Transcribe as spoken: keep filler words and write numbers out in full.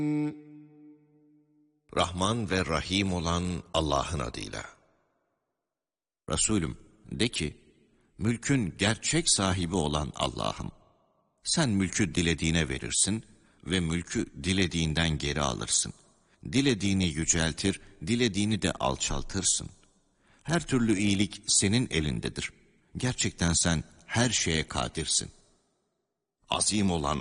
Rahman ve Rahim olan Allah'ın adıyla. Resulüm, de ki, mülkün gerçek sahibi olan Allah'ım. Sen mülkü dilediğine verirsin ve mülkü dilediğinden geri alırsın. Dilediğini yüceltir, dilediğini de alçaltırsın. Her türlü iyilik senin elindedir. Gerçekten sen her şeye kadirsin. Azim olan